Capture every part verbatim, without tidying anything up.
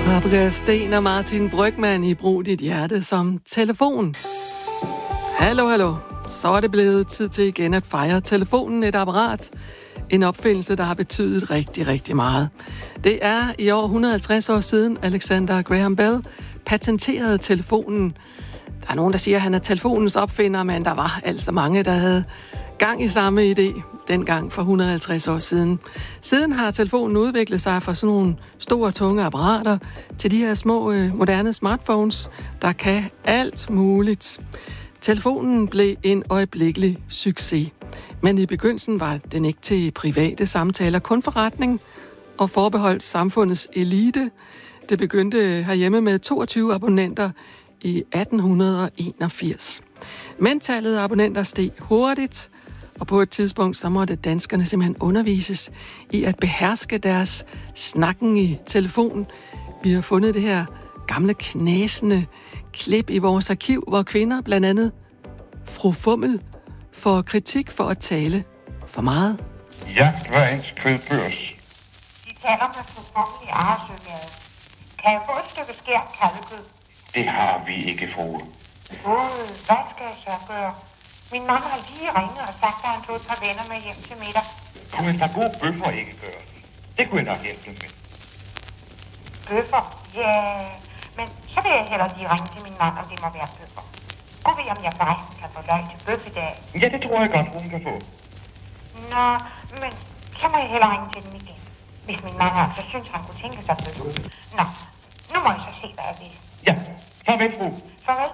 Andreas Sten og Martin Brygmann i Brug dit hjerte som telefon. Hallo, hallo. Så er det blevet tid til igen at fejre telefonen, et apparat. En opfindelse, der har betydet rigtig, rigtig meget. Det er i år et hundrede og halvtreds år siden, Alexander Graham Bell patenterede telefonen. Der er nogen, der siger, at han er telefonens opfinder, men der var altså mange, der havde gang i samme idé dengang for et hundrede og halvtreds år siden. Siden har telefonen udviklet sig fra sådan nogle store, tunge apparater til de her små, øh, moderne smartphones, der kan alt muligt. Telefonen blev en øjeblikkelig succes, men i begyndelsen var den ikke til private samtaler, kun forretning og forbeholdt samfundets elite. Det begyndte herhjemme med toogtyve abonnenter i atten enogfirs. Men tallet af abonnenter steg hurtigt, og på et tidspunkt så måtte danskerne simpelthen undervises i at beherske deres snakken i telefon. Vi har fundet det her gamle knasende klip i vores arkiv, hvor kvinder, blandt andet fru Fummel, får kritik for at tale for meget. Jagt hver ens kødbørs. De taler med fru Fummel i Arresøgade. Kan jeg få et stykke skært kalvekød? Det har vi ikke, frue. Gud, hvad skal jeg så gøre? Min mand har lige ringet og sagt, at han tog et par venner med hjem til middag. Kunne et par gode bøffer ikke gøre? Det kunne jeg nok hjælpe med. Bøffer? Ja, men så vil jeg hellere lige ringe til min mand, om det må være bøffer. Gud ved, om jeg forresten kan få løg til bøf i dag. Ja, det tror jeg godt, hun kan få. Nå, men så må jeg hellere ringe til dem igen. Hvis min mand altså synes, han kunne tænke sig bøffer. Nå, nu må jeg så se, hvad jeg vil. Ja, farvel, fru. Farvel.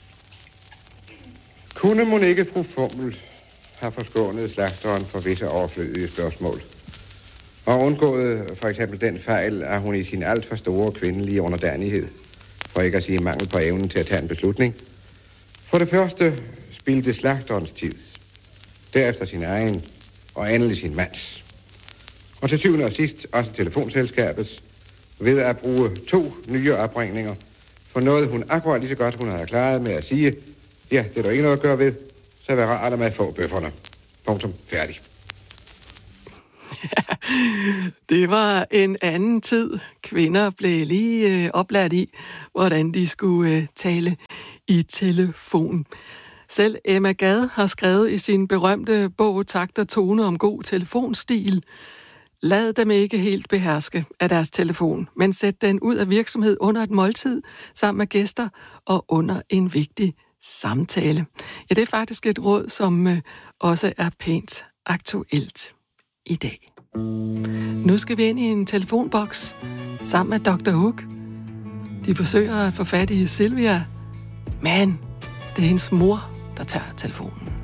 Kunne mon ikke fru Fummel have forskånet slagteren for visse overflødige spørgsmål? Og undgået for eksempel den fejl, at hun i sin alt for store kvindelige underdanighed, for ikke at sige mangel på evnen til at tage en beslutning, for det første spildte slagterens tid, derefter sin egen og endelig sin mands. Og til syvende og sidst også telefonselskabets, ved at bruge to nye opringninger for noget, hun akkurat lige så godt, hun havde klaret med at sige, ja, det er der ikke noget at gøre ved, så vær rart med at få bøfferne. Punktum. Færdig. Ja, det var en anden tid. Kvinder blev lige øh, oplært i, hvordan de skulle øh, tale i telefon. Selv Emma Gad har skrevet i sin berømte bog Takt og tone om god telefonstil: lad dem ikke helt beherske af deres telefon, men sæt den ud af virksomhed under et måltid sammen med gæster og under en vigtig samtale. Ja, det er faktisk et råd, som øh, også er pænt aktuelt i dag. Nu skal vi ind i en telefonboks sammen med doktor Hook. De forsøger at få fat i Silvia, men det er hendes mor, der tager telefonen.